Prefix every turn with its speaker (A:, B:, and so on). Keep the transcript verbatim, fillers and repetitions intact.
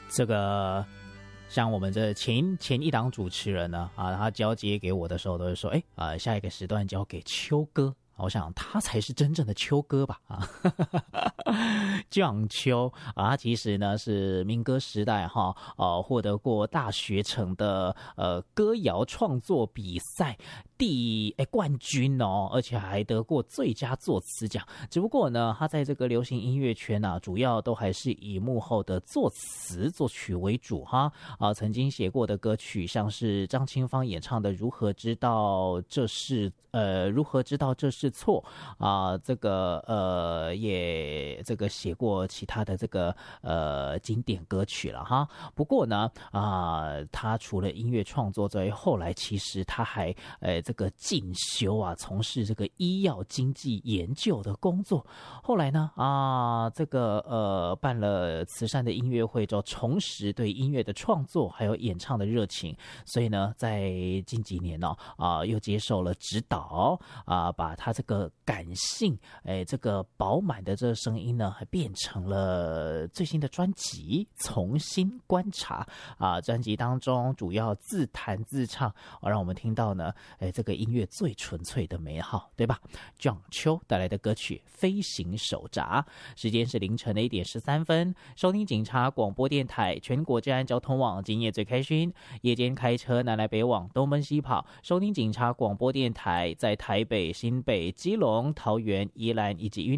A: 这个像我们这前前一档主持人呢，啊，他交接给我的时候都会说，哎啊，下一个时段交给秋哥。我想他才是真正的秋哥吧啊，绛秋啊，他其实呢是民歌时代哈，呃，获得过大学城的呃歌谣创作比赛第诶冠军哦，而且还得过最佳作词奖。只不过呢，他在这个流行音乐圈啊，主要都还是以幕后的作词作曲为主哈啊，曾经写过的歌曲像是张清芳演唱的《如何知道这是呃如何知道这是错》啊，这个呃也这个写过其他的这个呃经典歌曲了哈。不过呢啊，他除了音乐创作之外，后来其实他还呃这个进修啊，从事这个医药经济研究的工作。后来呢啊，这个呃办了慈善的音乐会之后，重拾对音乐的创作还有演唱的热情，所以呢，在近几年呢、哦、啊又接受了指导啊，把他这个感性哎这个饱满的这个声音呢，变成了最新的专辑《重新观察》啊。专辑当中主要自弹自唱，啊、让我们听到呢，哎这个音乐最纯粹的美好，对吧？绛秋带来的歌曲《飞行手札》，时间是凌晨的一点十三分。收听警察广播电台全国治安交通网，今夜最开心。夜间开车南来北往，东奔西跑，收听警察广播电台，在台北、新北、基隆、桃园、宜兰以及云